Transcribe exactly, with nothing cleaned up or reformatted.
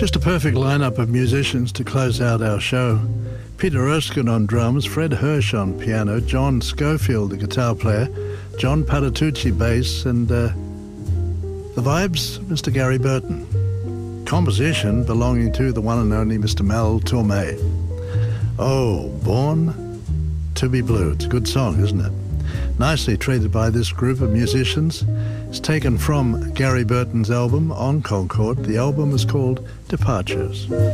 Just a perfect lineup of musicians to close out our show. Peter Erskine on drums, Fred Hirsch on piano, John Schofield, the guitar player, John Patitucci bass, and uh, the vibes, Mister Gary Burton. Composition belonging to the one and only Mister Mel Torme. Oh, Born to be Blue. It's a good song, isn't it? Nicely treated by this group of musicians. It's taken from Gary Burton's album On Concord. The album is called Departures.